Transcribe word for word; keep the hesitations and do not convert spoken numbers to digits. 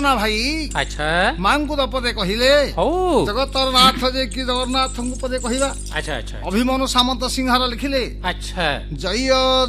ନା ଭାଇ। ଆଚ୍ଛା ମାଙ୍କୁ ତ ପଦେ କହିଲେ ହଉ ଜଗତର ନାଥ ଯେ କି ଜଗନ୍ନାଥଙ୍କୁ ପଦେ କହିବା। ଆଚ୍ଛା ଆଚ୍ଛା ଅଭିମନ୍ୟୁ ସାମନ୍ତ ସିଂହାର ଲେଖିଲେ ଆଚ୍ଛା ଜୟ